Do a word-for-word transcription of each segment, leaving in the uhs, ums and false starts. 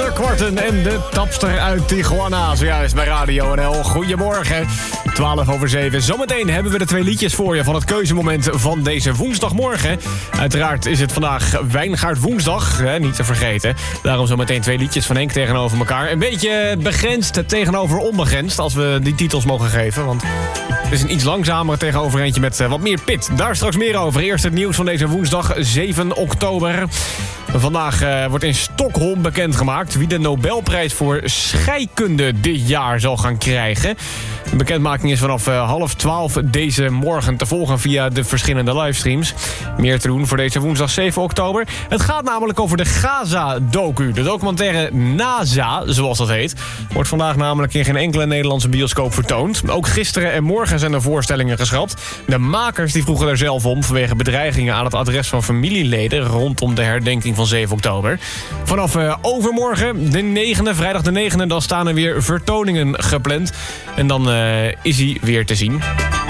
Kwarten en de tapster uit Tijuana. Zojuist bij Radio N L. Goedemorgen. twaalf over zeven. Zometeen hebben we de twee liedjes voor je van het keuzemoment van deze woensdagmorgen. Uiteraard is het vandaag Wijngaard woensdag, hè, niet te vergeten. Daarom zometeen twee liedjes van Henk tegenover elkaar. Een beetje begrensd tegenover onbegrensd, als we die titels mogen geven. Want het is een iets langzamer tegenover eentje met wat meer pit. Daar straks meer over. Eerst het nieuws van deze woensdag zeven oktober. Vandaag uh, wordt in Stockholm bekendgemaakt wie de Nobelprijs voor scheikunde dit jaar zal gaan krijgen. De bekendmaking is vanaf uh, half twaalf deze morgen te volgen via de verschillende livestreams. Meer te doen voor deze woensdag zeven oktober. Het gaat namelijk over de Gaza-docu. De documentaire NASA, zoals dat heet, wordt vandaag namelijk in geen enkele Nederlandse bioscoop vertoond. Ook gisteren en morgen zijn er voorstellingen geschrapt. De makers die vroegen er zelf om vanwege bedreigingen aan het adres van familieleden rondom de herdenking van zeven oktober. Vanaf uh, overmorgen, de negende, vrijdag de negende, dan staan er weer vertoningen gepland. En dan uh, is hij weer te zien.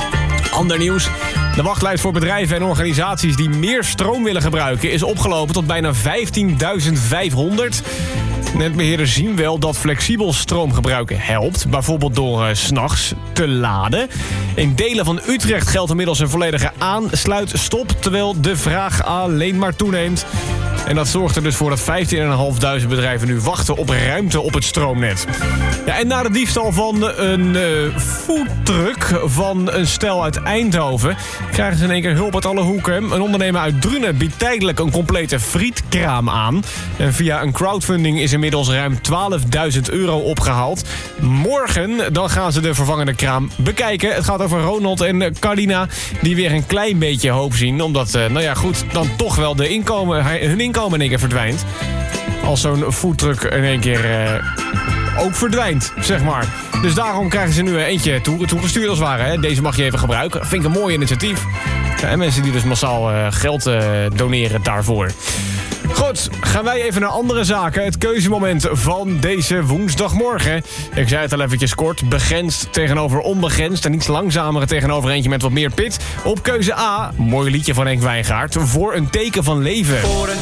Ander nieuws. De wachtlijst voor bedrijven en organisaties die meer stroom willen gebruiken is opgelopen tot bijna vijftienduizend vijfhonderd. Netbeheerders zien wel dat flexibel stroomgebruik helpt. Bijvoorbeeld door uh, 's nachts te laden. In delen van Utrecht geldt inmiddels een volledige aansluitstop, terwijl de vraag alleen maar toeneemt. En dat zorgt er dus voor dat vijftienduizend vijfhonderd bedrijven nu wachten op ruimte op het stroomnet. Ja, en na de diefstal van een uh, foodtruck van een stel uit Eindhoven krijgen ze in één keer hulp uit alle hoeken. Een ondernemer uit Drunen biedt tijdelijk een complete frietkraam aan. En via een crowdfunding is inmiddels ruim twaalfduizend euro opgehaald. Morgen dan gaan ze de vervangende kraam bekijken. Het gaat over Ronald en Carlina die weer een klein beetje hoop zien. Omdat, uh, nou ja goed, dan toch wel de inkomen, hun inkomen in één keer verdwijnt. Als zo'n foodtruck in één keer uh, ook verdwijnt, zeg maar. Dus daarom krijgen ze nu eentje toe, toegestuurd als het ware. Hè. Deze mag je even gebruiken. Vind ik een mooi initiatief. Ja, en mensen die dus massaal uh, geld uh, doneren daarvoor. Goed, gaan wij even naar andere zaken. Het keuzemoment van deze woensdagmorgen. Ik zei het al eventjes kort. Begrensd tegenover onbegrensd. En iets langzamer tegenover eentje met wat meer pit. Op keuze A, mooi liedje van Henk Wijngaard. Voor een teken van leven. Voor een